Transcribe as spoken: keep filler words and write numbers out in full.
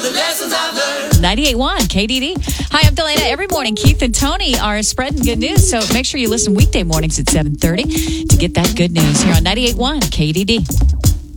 the lessons I've learned. ninety-eight point one K D D. Hi, I'm Delana. Every morning, Keith and Tony are spreading good news. So make sure you listen weekday mornings at seven thirty to get that good news here on ninety-eight point one K D D.